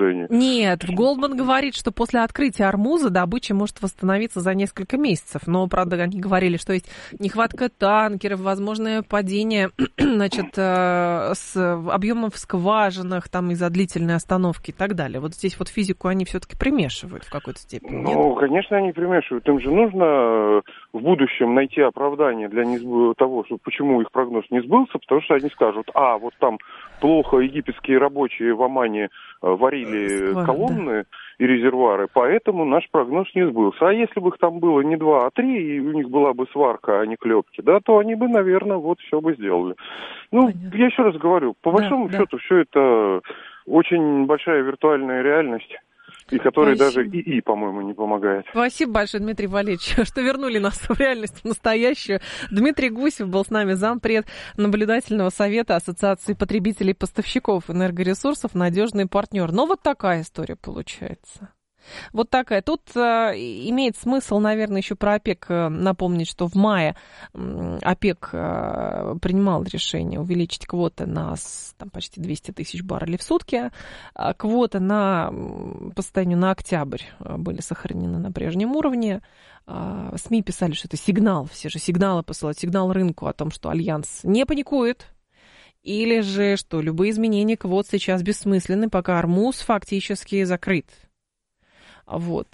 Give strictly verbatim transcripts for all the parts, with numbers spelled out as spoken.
снижение. Нет, Голдман говорит, что после открытия Ормуза добыча может восстановиться за несколько месяцев. Но, правда, они говорили, что есть нехватка танкеров, возможное падение, значит, с объемом в скважинах, там, из-за длительной остановки и так далее. Вот здесь вот физику они все-таки примешивают в какой-то степени. Ну, нет? Конечно, они примешивают. Им же нужно в будущем найти оправдание для несб... того, что, почему их прогноз не сбылся, потому что они скажут, а, вот там плохо египетские рабочие в Омане варили Сквар, колонны да. и резервуары, поэтому наш прогноз не сбылся. А если бы их там было не два, а три, и у них была бы сварка, а не клепки, да, то они бы, наверное, вот все бы сделали. Ну, Понятно. Я еще раз говорю, по да, большому да. счету, все это очень большая виртуальная реальность. И который Спасибо. Даже ИИ, по-моему, не помогает. Спасибо большое, Дмитрий Валерьевич, что вернули нас в реальность, в настоящую. Дмитрий Гусев был с нами, зампред наблюдательного совета Ассоциации потребителей и поставщиков энергоресурсов, надежный партнер. Но вот такая история получается. Вот такая. Тут э, имеет смысл, наверное, еще про ОПЕК э, напомнить, что в мае э, ОПЕК э, принимал решение увеличить квоты на там, почти двести тысяч баррелей в сутки. А квоты на, по состоянию на октябрь были сохранены на прежнем уровне. А, СМИ писали, что это сигнал, все же сигналы посылают, сигнал рынку о том, что Альянс не паникует. Или же, что любые изменения квот сейчас бессмысленны, пока Ормуз фактически закрыт. Вот.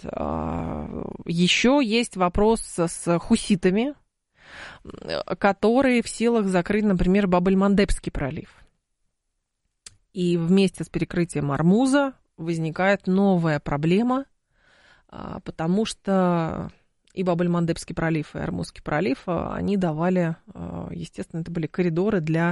Еще есть вопрос с хуситами, которые в силах закрыть, например, Баб-эль-Мандебский пролив. И вместе с перекрытием Ормуза возникает новая проблема, потому что и Баб-эль-Мандебский пролив, и Ормузский пролив, они давали, естественно, это были коридоры для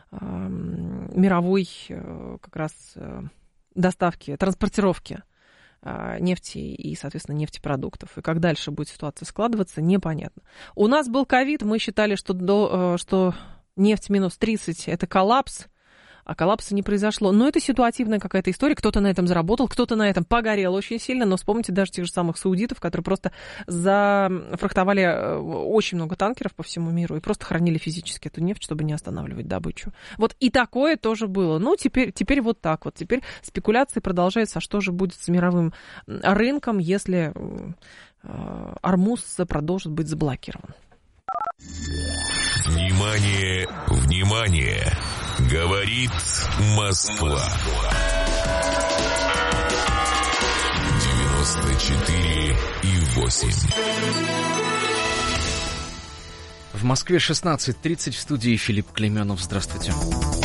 мировой как раз доставки, транспортировки нефти и, соответственно, нефтепродуктов. И как дальше будет ситуация складываться, непонятно. У нас был ковид, мы считали, что, до, что нефть минус тридцать – это коллапс, а коллапса не произошло. Но это ситуативная какая-то история. Кто-то на этом заработал, кто-то на этом погорел очень сильно. Но вспомните даже тех же самых саудитов, которые просто зафрахтовали очень много танкеров по всему миру и просто хранили физически эту нефть, чтобы не останавливать добычу. Вот и такое тоже было. Ну, теперь, теперь вот так вот. Теперь спекуляции продолжаются. А что же будет с мировым рынком, если Ормуз продолжит быть заблокирован? Внимание, внимание! Говорит Москва. девяносто четыре и восемь. В Москве шестнадцать тридцать, в студии Филипп Клейменов. Здравствуйте.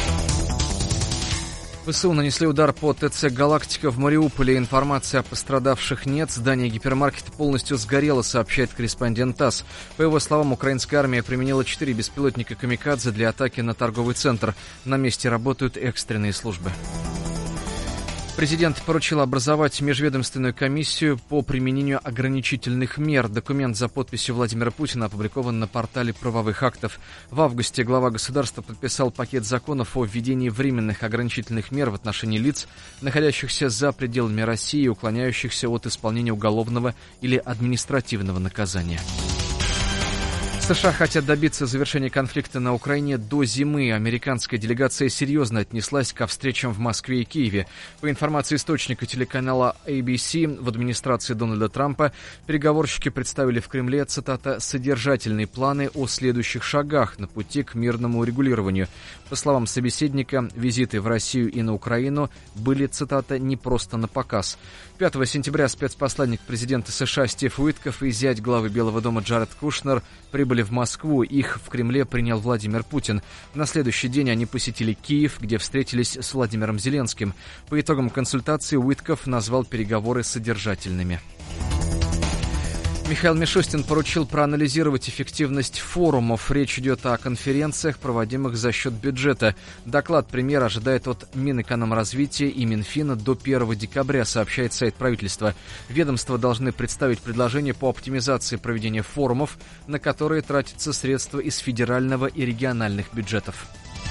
ВСУ нанесли удар по ТЦ «Галактика» в Мариуполе. Информации о пострадавших нет. Здание гипермаркета полностью сгорело, сообщает корреспондент ТАСС. По его словам, украинская армия применила четыре беспилотника «Камикадзе» для атаки на торговый центр. На месте работают экстренные службы. Президент поручил образовать межведомственную комиссию по применению ограничительных мер. Документ за подписью Владимира Путина опубликован на портале правовых актов. В августе глава государства подписал пакет законов о введении временных ограничительных мер в отношении лиц, находящихся за пределами России и уклоняющихся от исполнения уголовного или административного наказания. США хотят добиться завершения конфликта на Украине до зимы. Американская делегация серьезно отнеслась ко встречам в Москве и Киеве. По информации источника телеканала эй би си, в администрации Дональда Трампа переговорщики представили в Кремле, цитата, «содержательные планы о следующих шагах на пути к мирному урегулированию». По словам собеседника, визиты в Россию и на Украину были, цитата, «не просто на показ». пятого сентября спецпосланник президента США Стив Уиткоф и зять главы Белого дома Джаред Кушнер прибыли в Москву. Их в Кремле принял Владимир Путин. На следующий день они посетили Киев, где встретились с Владимиром Зеленским. По итогам консультации Уиткоф назвал переговоры содержательными. Михаил Мишустин поручил проанализировать эффективность форумов. Речь идет о конференциях, проводимых за счет бюджета. Доклад премьер ожидает от Минэкономразвития и Минфина до первого декабря, сообщает сайт правительства. Ведомства должны представить предложения по оптимизации проведения форумов, на которые тратятся средства из федерального и региональных бюджетов.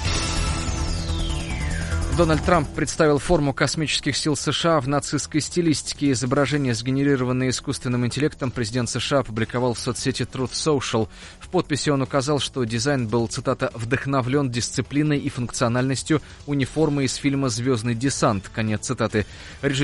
Дональд Трамп представил форму космических сил США в нацистской стилистике. Изображение, сгенерированное искусственным интеллектом, президент США опубликовал в соцсети Truth Social. В подписи он указал, что дизайн был, цитата, «вдохновлен дисциплиной и функциональностью униформы из фильма «Звездный десант». Конец цитаты.